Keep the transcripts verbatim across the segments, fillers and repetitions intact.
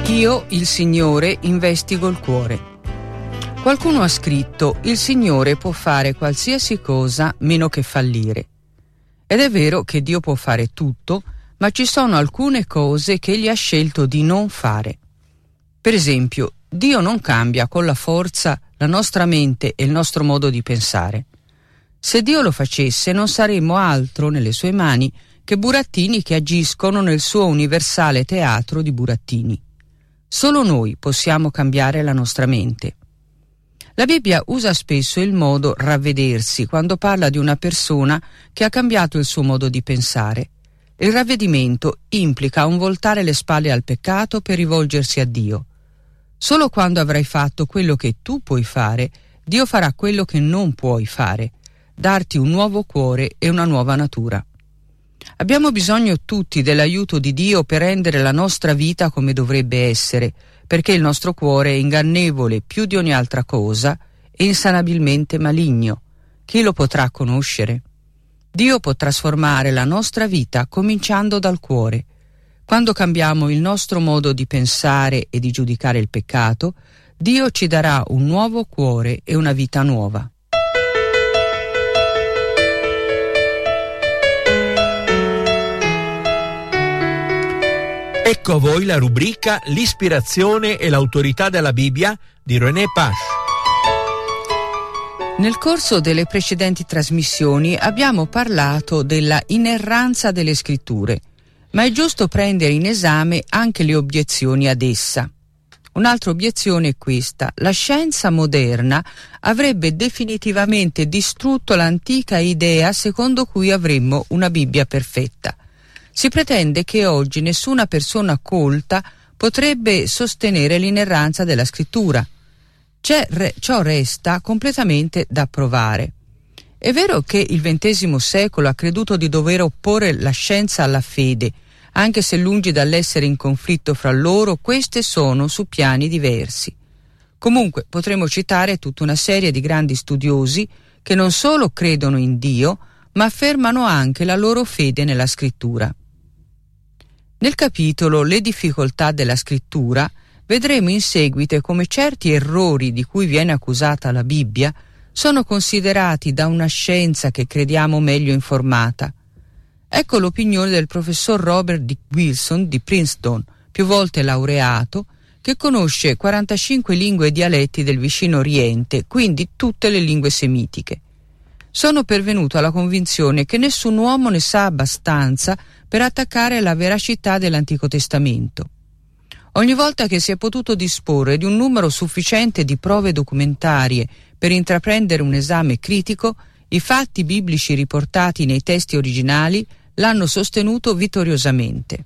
Io, il Signore, investigo il cuore. Qualcuno ha scritto: il Signore può fare qualsiasi cosa meno che fallire. Ed è vero che Dio può fare tutto, ma ci sono alcune cose che Egli ha scelto di non fare. Per esempio, Dio non cambia con la forza la nostra mente e il nostro modo di pensare. Se Dio lo facesse, non saremmo altro nelle sue mani che burattini che agiscono nel suo universale teatro di burattini. Solo noi possiamo cambiare la nostra mente. La Bibbia usa spesso il modo ravvedersi quando parla di una persona che ha cambiato il suo modo di pensare. Il ravvedimento implica un voltare le spalle al peccato per rivolgersi a Dio. Solo quando avrai fatto quello che tu puoi fare, Dio farà quello che non puoi fare, darti un nuovo cuore e una nuova natura. Abbiamo bisogno tutti dell'aiuto di Dio per rendere la nostra vita come dovrebbe essere, perché il nostro cuore è ingannevole più di ogni altra cosa e insanabilmente maligno. Chi lo potrà conoscere? Dio può trasformare la nostra vita cominciando dal cuore. Quando cambiamo il nostro modo di pensare e di giudicare il peccato, Dio ci darà un nuovo cuore e una vita nuova. Ecco a voi la rubrica L'ispirazione e l'autorità della Bibbia di René Pache. Nel corso delle precedenti trasmissioni abbiamo parlato della inerranza delle scritture, ma è giusto prendere in esame anche le obiezioni ad essa. Un'altra obiezione è questa: la scienza moderna avrebbe definitivamente distrutto l'antica idea secondo cui avremmo una Bibbia perfetta. Si pretende che oggi nessuna persona colta potrebbe sostenere l'inerranza della scrittura. C'è re, ciò resta completamente da provare. È vero che il ventesimo secolo ha creduto di dover opporre la scienza alla fede, anche se lungi dall'essere in conflitto fra loro, queste sono su piani diversi. Comunque potremmo citare tutta una serie di grandi studiosi che non solo credono in Dio, ma affermano anche la loro fede nella scrittura. Nel capitolo Le difficoltà della scrittura vedremo in seguito come certi errori di cui viene accusata la Bibbia sono considerati da una scienza che crediamo meglio informata. Ecco l'opinione del professor Robert D. Wilson di Princeton, più volte laureato, che conosce quarantacinque lingue e dialetti del vicino Oriente, quindi tutte le lingue semitiche. Sono pervenuto alla convinzione che nessun uomo ne sa abbastanza per attaccare la veracità dell'Antico Testamento. Ogni volta che si è potuto disporre di un numero sufficiente di prove documentarie per intraprendere un esame critico, i fatti biblici riportati nei testi originali l'hanno sostenuto vittoriosamente.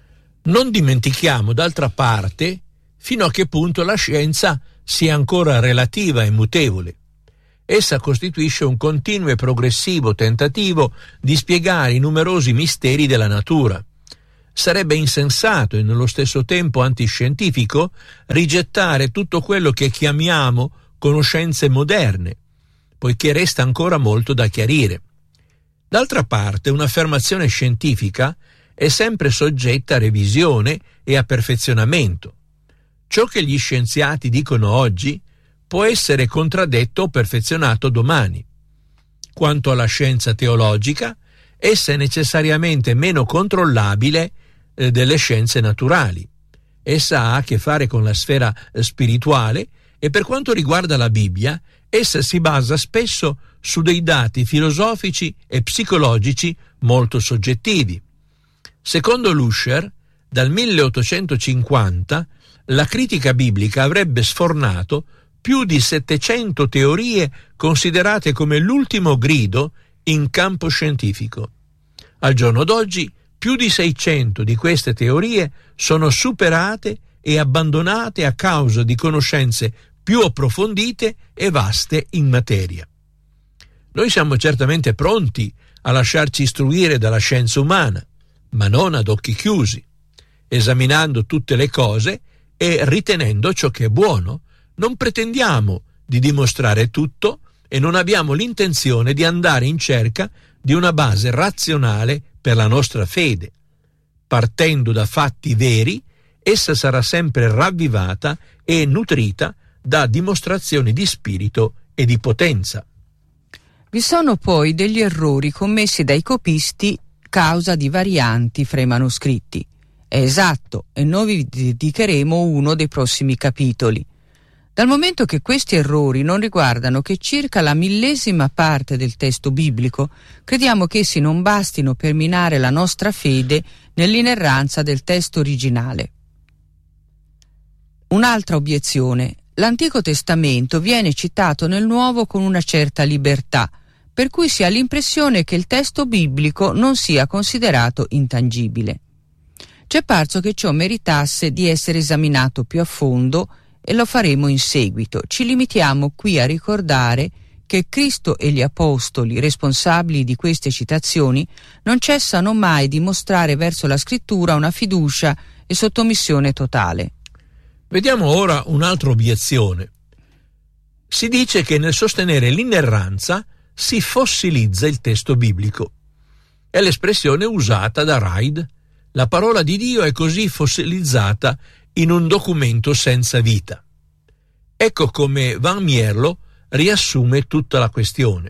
Non dimentichiamo, d'altra parte, fino a che punto la scienza sia ancora relativa e mutevole. Essa costituisce un continuo e progressivo tentativo di spiegare i numerosi misteri della natura. Sarebbe insensato e nello stesso tempo antiscientifico rigettare tutto quello che chiamiamo conoscenze moderne, poiché resta ancora molto da chiarire. D'altra parte, un'affermazione scientifica è sempre soggetta a revisione e a perfezionamento. Ciò che gli scienziati dicono oggi può essere contraddetto o perfezionato domani. Quanto alla scienza teologica, essa è necessariamente meno controllabile eh, delle scienze naturali. Essa ha a che fare con la sfera eh, spirituale e per quanto riguarda la Bibbia, essa si basa spesso su dei dati filosofici e psicologici molto soggettivi. Secondo Luscher, dal milleottocentocinquanta, la critica biblica avrebbe sfornato più di settecento teorie considerate come l'ultimo grido in campo scientifico. Al giorno d'oggi, più di seicento di queste teorie sono superate e abbandonate a causa di conoscenze più approfondite e vaste in materia. Noi siamo certamente pronti a lasciarci istruire dalla scienza umana, ma non ad occhi chiusi, esaminando tutte le cose e ritenendo ciò che è buono. Non pretendiamo di dimostrare tutto e non abbiamo l'intenzione di andare in cerca di una base razionale per la nostra fede. Partendo da fatti veri essa sarà sempre ravvivata e nutrita da dimostrazioni di spirito e di potenza. Vi sono poi degli errori commessi dai copisti causa di varianti fra i manoscritti. È esatto, e noi vi dedicheremo uno dei prossimi capitoli. Dal momento che questi errori non riguardano che circa la millesima parte del testo biblico, crediamo che essi non bastino per minare la nostra fede nell'inerranza del testo originale. Un'altra obiezione: l'Antico Testamento viene citato nel Nuovo con una certa libertà, per cui si ha l'impressione che il testo biblico non sia considerato intangibile. Ci è parso che ciò meritasse di essere esaminato più a fondo e lo faremo in seguito. Ci limitiamo qui a ricordare che Cristo e gli Apostoli, responsabili di queste citazioni, non cessano mai di mostrare verso la Scrittura una fiducia e sottomissione totale. Vediamo ora un'altra obiezione. Si dice che nel sostenere l'inerranza si fossilizza il testo biblico. È l'espressione usata da Reid. La parola di Dio è così fossilizzata in un documento senza vita. Ecco come Van Mierlo riassume tutta la questione.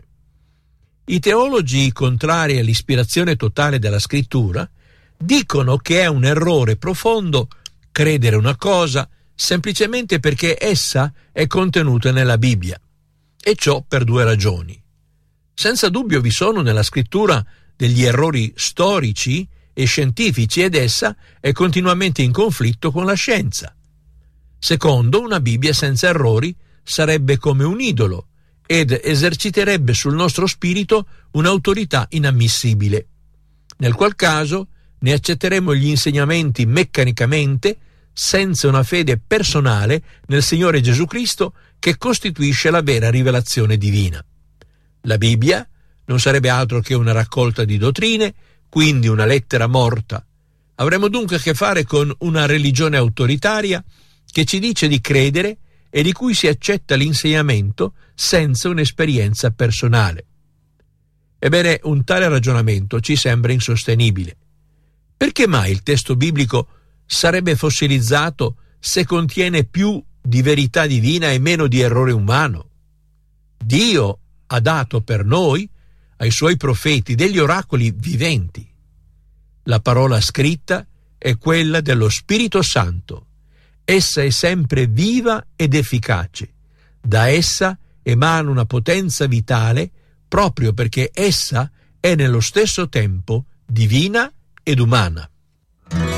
I teologi contrari all'ispirazione totale della Scrittura dicono che è un errore profondo credere una cosa semplicemente perché essa è contenuta nella Bibbia, e ciò per due ragioni. Senza dubbio vi sono nella Scrittura degli errori storici e scientifici ed essa è continuamente in conflitto con la scienza. Secondo, una Bibbia senza errori sarebbe come un idolo ed eserciterebbe sul nostro spirito un'autorità inammissibile, nel qual caso ne accetteremo gli insegnamenti meccanicamente senza una fede personale nel Signore Gesù Cristo, che costituisce la vera rivelazione divina. La Bibbia non sarebbe altro che una raccolta di dottrine, quindi una lettera morta. Avremo dunque a che fare con una religione autoritaria che ci dice di credere e di cui si accetta l'insegnamento senza un'esperienza personale. Ebbene, un tale ragionamento ci sembra insostenibile. Perché mai il testo biblico sarebbe fossilizzato se contiene più di verità divina e meno di errore umano? Dio ha dato per noi, ai suoi profeti, degli oracoli viventi. La parola scritta è quella dello Spirito Santo. Essa è sempre viva ed efficace. Da essa emana una potenza vitale proprio perché essa è nello stesso tempo divina ed umana.